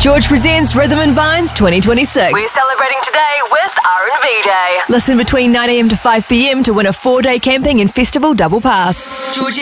George presents Rhythm and Vines 2026. We're celebrating today with R&V Day. Listen between 9 a.m. to 5 p.m. to win a 4-day camping and festival double pass. George